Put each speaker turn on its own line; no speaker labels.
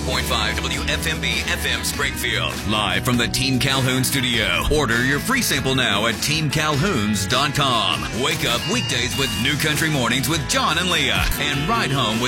104.5 WFMB FM Springfield. Live from the Team Calhoun studio. Order your free sample now at teamcalhouns.com. Wake up weekdays with New Country Mornings with John and Leah. And ride home with